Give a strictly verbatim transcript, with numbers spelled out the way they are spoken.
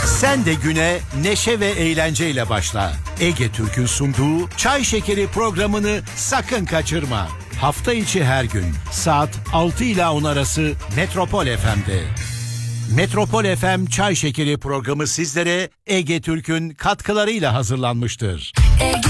Sen de güne neşe ve eğlenceyle başla. Ege Türk'ün sunduğu Çay Şekeri programını sakın kaçırma. Hafta içi her gün saat altı ile on arası Metropol F M'de. Metropol F M Çay Şekeri programı sizlere Ege Türk'ün katkılarıyla hazırlanmıştır. Ege